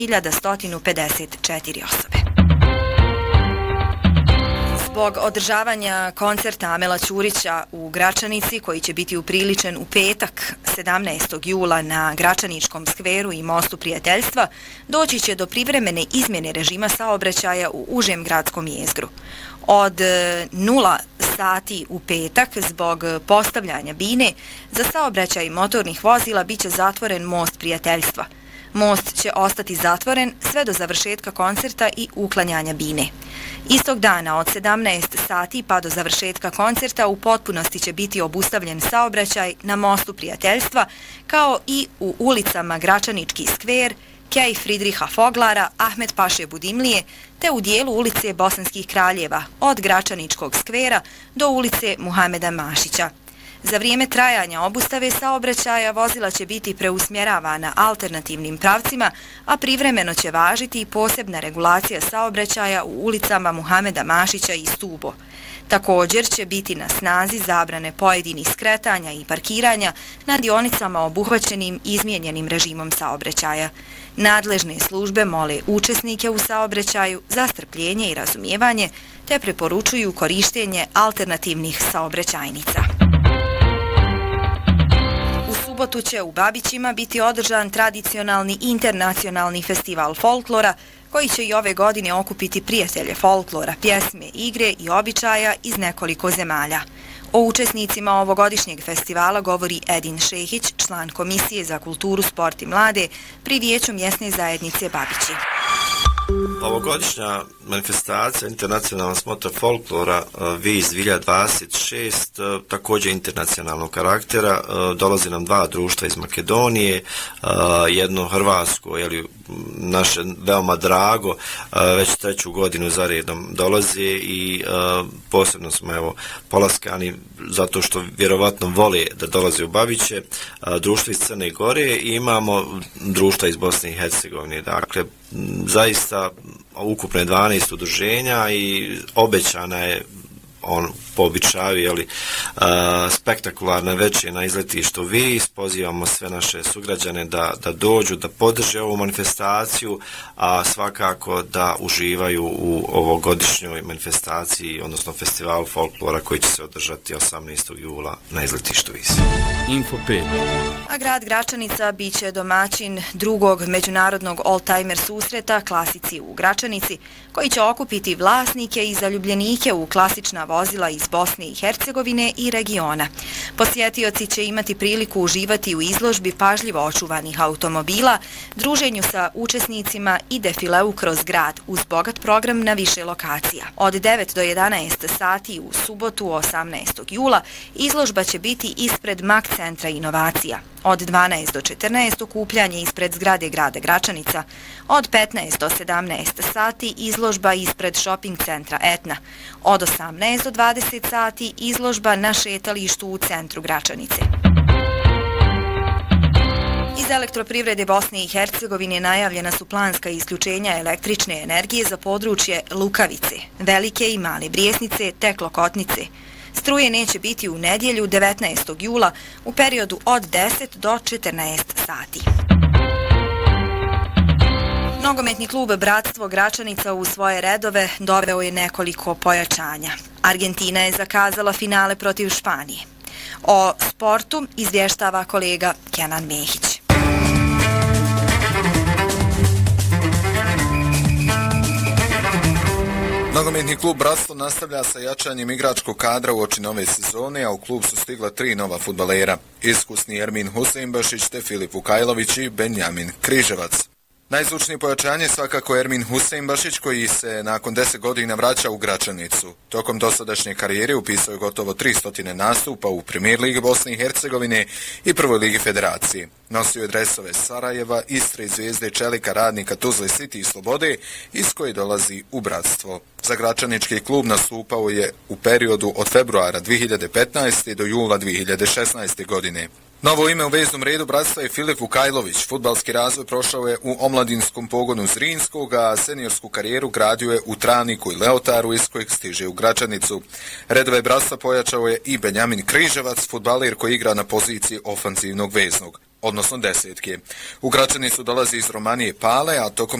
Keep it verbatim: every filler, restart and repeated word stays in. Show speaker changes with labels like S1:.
S1: hiljadu sto pedeset četiri osobe. Zbog održavanja koncerta Amela Ćurića u Gračanici, koji će biti upriličen u petak sedamnaestog jula na Gračaničkom skveru i mostu Prijateljstva, doći će do privremene izmjene režima saobraćaja u užem gradskom jezgru. Od nula sati u petak, zbog postavljanja bine, za saobraćaj motornih vozila biće zatvoren most Prijateljstva. Most će ostati zatvoren sve do završetka koncerta i uklanjanja bine. Istog dana od sedamnaest sati pa do završetka koncerta u potpunosti će biti obustavljen saobraćaj na mostu Prijateljstva, kao i u ulicama Gračanički skver, Kej Fridriha Foglara, Ahmet Paše Budimlije, te u dijelu ulice Bosanskih kraljeva, od Gračaničkog skvera do ulice Muhameda Mašića. Za vrijeme trajanja obustave saobraćaja vozila će biti preusmjeravana alternativnim pravcima, a privremeno će važiti i posebna regulacija saobraćaja u ulicama Muhameda Mašića i Stubo. Također će biti na snazi zabrane pojedinih skretanja i parkiranja na dionicama obuhvaćenim izmijenjenim režimom saobraćaja. Nadležne službe mole učesnike u saobraćaju za strpljenje i razumijevanje, te preporučuju korištenje alternativnih saobraćajnica. U subotu će u Babićima biti održan tradicionalni internacionalni festival folklora, koji će i ove godine okupiti prijatelje folklora, pjesme, igre i običaja iz nekoliko zemalja. O učesnicima ovogodišnjeg festivala govori Edin Šehić, član Komisije za kulturu, sport i mlade pri Vijeću mjesne zajednice Babići.
S2: Ovogodišnja manifestacija internacionalna smotra folklora Vis dvije hiljade dvadeset šest također internacionalnog karaktera. Dolazi nam dva društva iz Makedonije, jedno hrvatsko, jeli, naše veoma drago, već treću godinu za redom dolaze i posebno smo evo polaskani zato što vjerovatno vole da dolaze u Babiće, društvo iz Crne Gore i imamo društva iz Bosne i Hercegovine. Dakle, zaista ukupne dvanaest udruženja i obećana je on po običaju, jeli, uh, spektakularna večer na izletištu Vis. Pozivamo sve naše sugrađane da, da dođu, da podrže ovu manifestaciju, a svakako da uživaju u ovogodišnjoj manifestaciji, odnosno festivalu folklora koji će se održati osamnaestog jula na izletištu Vis.
S3: Info pet.
S1: A grad Gračanica biće domaćin drugog međunarodnog oldtimer susreta Klasici u Gračanici, koji će okupiti vlasnike i zaljubljenike u klasična vozila iz Bosne i Hercegovine i regiona. Posjetioci će imati priliku uživati u izložbi pažljivo očuvanih automobila, druženju sa učesnicima i defileu kroz grad uz bogat program na više lokacija. Od devet do jedanaest sati u subotu osamnaestog jula izložba će biti ispred Mak centra inovacija. Od dvanaest do četrnaest okupljanje ispred zgrade grada Gračanica. Od petnaest do sedamnaest sati izložba ispred shopping centra Etna. Od osamnaest do dvadeset sati izložba na šetalištu u centru Gračanice. Iz elektroprivrede Bosne i Hercegovine najavljena su planska isključenja električne energije za područje Lukavice, Velike i Male Brijesnice te Klokotnice. Struje neće biti u nedjelju devetnaestog jula u periodu od deset do četrnaest sati. Nogometni klub Bratstvo Gračanica u svoje redove doveo je nekoliko pojačanja. Argentina je zakazala finale protiv Španije. O sportu izvještava kolega Kenan Mehić.
S4: Nogometni klub Bratstvo nastavlja sa jačanjem igračkog kadra uoči nove sezone, a u klub su stigla tri nova fudbalera. Iskusni Ermin Huseinbašić te Filip Vukajlović i Benjamin Križevac. Najzvučnije pojačanje svakako Ermin Huseinbašić, koji se nakon deset godina vraća u Gračanicu. Tokom dosadašnje karijere upisao je gotovo tristo nastupa u Premier ligi Bosne i Hercegovine i Prvoj ligi Federacije. Nosio je dresove Sarajeva, Istre, Zvijezde, Čelika, Radnika, Tuzle, City i Slobode, iz koje dolazi u Bratstvo. Za Gračanički klub nastupao je u periodu od februara dvije hiljade petnaeste. do jula dvije hiljade šesnaeste. godine. Novo ime u veznom redu Bratstva je Filip Vukajlović. Fudbalski razvoj prošao je u omladinskom pogonu Zrinskog, a seniorsku karijeru gradio je u Travniku i Leotaru, iz kojeg stiže u Gračanicu. Redove Bratstva pojačao je i Benjamin Križevac, fudbaler koji igra na poziciji ofanzivnog veznog. odnosno desetke. U Gračanicu dolazi iz Romanije Pale, a tokom